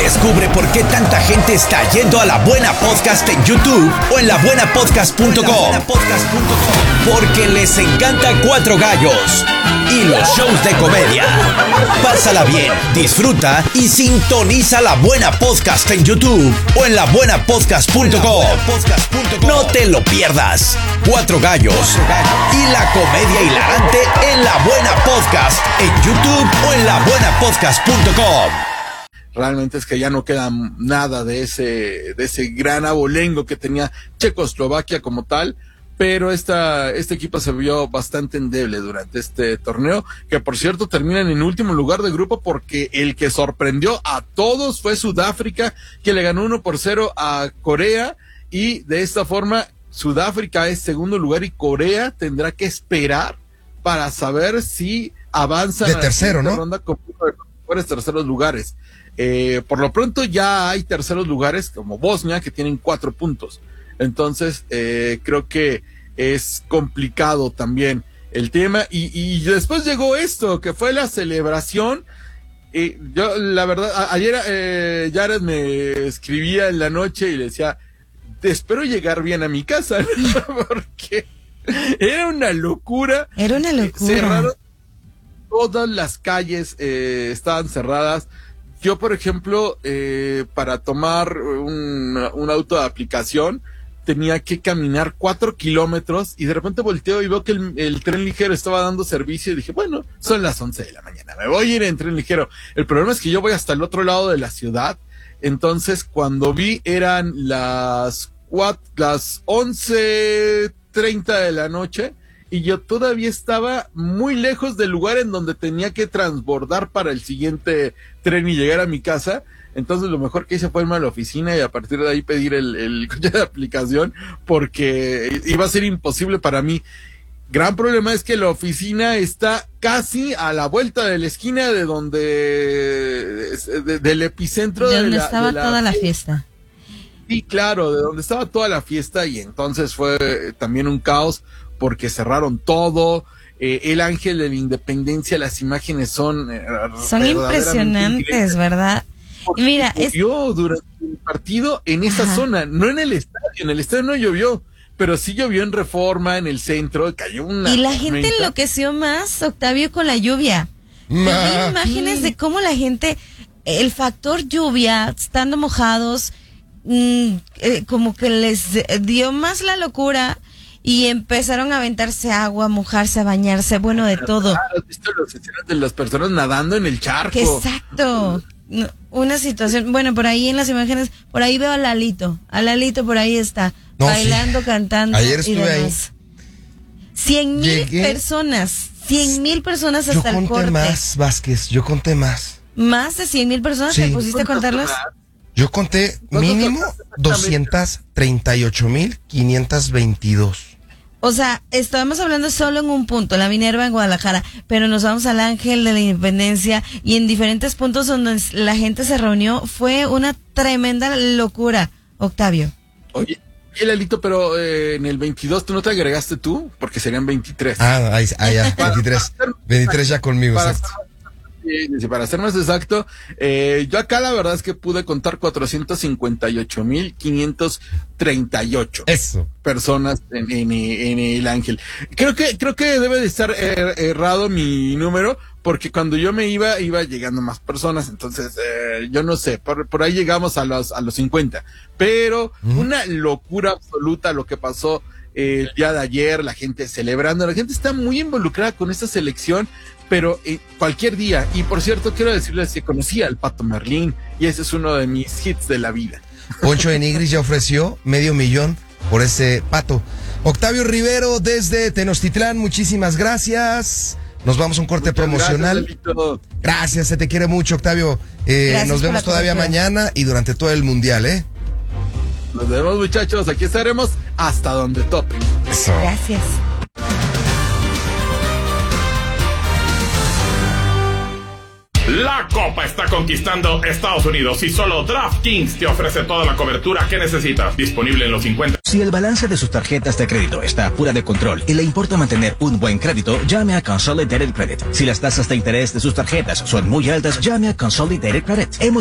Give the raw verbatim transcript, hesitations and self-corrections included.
Descubre por qué tanta gente está yendo a La Buena Podcast en YouTube o en la buena podcast punto com. Porque les encanta Cuatro Gallos y los shows de comedia. Pásala bien, disfruta y sintoniza La Buena Podcast en YouTube o en la buena podcast punto com. No te lo pierdas. Cuatro Gallos y la comedia hilarante en La Buena Podcast en YouTube o en la buena podcast punto com. Realmente es que ya no queda nada de ese de ese gran abolengo que tenía Checoslovaquia como tal, pero esta este equipo se vio bastante endeble durante este torneo, que por cierto terminan en último lugar de grupo porque el que sorprendió a todos fue Sudáfrica, que le ganó uno por cero a Corea, y de esta forma Sudáfrica es segundo lugar y Corea tendrá que esperar para saber si avanza de tercero, a la ¿no? ronda con los mejores terceros lugares. Eh, por lo pronto ya hay terceros lugares como Bosnia que tienen cuatro puntos. Entonces eh, creo que es complicado también el tema. Y, y después llegó esto, que fue la celebración. Y yo, la verdad, a, ayer eh, Jared me escribía en la noche y le decía, espero llegar bien a mi casa, ¿no? Porque era una locura. Era una locura. Cerraron todas las calles, eh, estaban cerradas. Yo, por ejemplo, eh, para tomar un, un auto de aplicación, tenía que caminar cuatro kilómetros y de repente volteo y veo que el, el tren ligero estaba dando servicio y dije, bueno, son las once de la mañana, me voy a ir en tren ligero. El problema es que yo voy hasta el otro lado de la ciudad, entonces cuando vi eran las cuatro, las once treinta de la noche, y yo todavía estaba muy lejos del lugar en donde tenía que transbordar para el siguiente tren y llegar a mi casa. Entonces lo mejor que hice fue irme a la oficina y a partir de ahí pedir el, el coche de aplicación, porque iba a ser imposible para mí. Gran problema es que la oficina está casi a la vuelta de la esquina de donde, de, del epicentro de de donde la, estaba de la, toda la fiesta. Sí, claro, de donde estaba toda la fiesta, y entonces fue también un caos porque cerraron todo. Eh, el Ángel de la Independencia, las imágenes son eh, son impresionantes, ¿verdad? Porque mira, llovió es... durante el partido en esa Ajá. zona, no en el estadio, en el estadio no llovió, pero sí llovió en Reforma, en el centro, cayó una y la tormenta. Gente enloqueció más, Octavio, con la lluvia. Hay imágenes de cómo la gente, el factor lluvia, estando mojados, mmm, eh, como que les dio más la locura. Y empezaron a aventarse agua, a mojarse, a bañarse, bueno, de todo. ¿Has visto las escenas de las personas nadando en el charco? Exacto. Una situación, bueno, por ahí en las imágenes, por ahí veo a Lalito. A Lalito por ahí está, no, bailando, sí. cantando. Ayer estuve y demás. Ahí. Cien mil personas, cien mil personas hasta el corte. Yo conté el más, Vázquez, yo conté más. ¿Más de cien mil personas? Sí. ¿Te pusiste a contarlas? Yo conté mínimo doscientas treinta y ocho mil quinientas veintidós. O sea, estábamos hablando solo en un punto, la Minerva en Guadalajara, pero nos vamos al Ángel de la Independencia y en diferentes puntos donde la gente se reunió. Fue una tremenda locura, Octavio. Oye, oye Lalito, pero eh, en el veintidós tú no te agregaste tú, porque serían veintitrés. Ah, ahí, ah ya, veintitrés. veintitrés ya conmigo, para exacto. Sí, para ser más exacto, eh, yo acá la verdad es que pude contar cuatrocientos cincuenta y ocho mil quinientos treinta y ocho Eso. personas en, en, en el Ángel. Creo que creo que debe de estar er, errado mi número, porque cuando yo me iba, iba llegando más personas, entonces eh, yo no sé, por, por ahí llegamos a los a los cincuenta, pero mm. una locura absoluta lo que pasó el día de ayer, la gente celebrando, la gente está muy involucrada con esta selección, pero eh, cualquier día. Y por cierto, quiero decirles que conocí al Pato Merlín y ese es uno de mis hits de la vida. Poncho de Nigris ya ofreció medio millón por ese pato. Octavio Rivero desde Tenochtitlán, muchísimas gracias. Nos vamos a un corte Muchas promocional. Gracias, gracias, se te quiere mucho, Octavio. Eh, nos vemos todavía mañana y durante todo el mundial, ¿eh? Nos vemos, muchachos, aquí estaremos hasta donde tope. Eso. Gracias. La Copa está conquistando Estados Unidos y solo DraftKings te ofrece toda la cobertura que necesitas. Disponible en los cincuenta. Si el balance de sus tarjetas de crédito está fuera de control y le importa mantener un buen crédito, llame a Consolidated Credit. Si las tasas de interés de sus tarjetas son muy altas, llame a Consolidated Credit. Hemos